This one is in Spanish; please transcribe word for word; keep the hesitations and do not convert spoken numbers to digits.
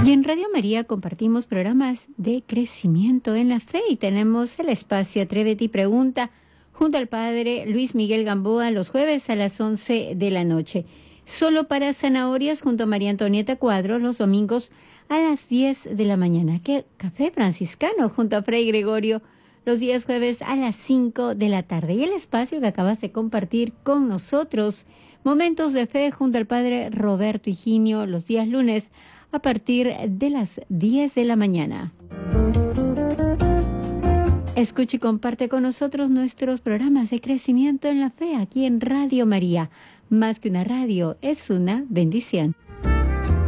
Y en Radio María compartimos programas de crecimiento en la fe y tenemos el espacio Atrévete y Pregunta junto al Padre Luis Miguel Gamboa los jueves a las once de la noche. Solo para zanahorias junto a María Antonieta Cuadros los domingos a las diez de la mañana. ¿Qué? Café franciscano junto a Fray Gregorio los días jueves a las cinco de la tarde. Y el espacio que acabas de compartir con nosotros, Momentos de Fe junto al Padre Roberto Higinio los días lunes a partir de las diez de la mañana. Escucha y comparte con nosotros nuestros programas de crecimiento en la fe aquí en Radio María. Más que una radio, es una bendición.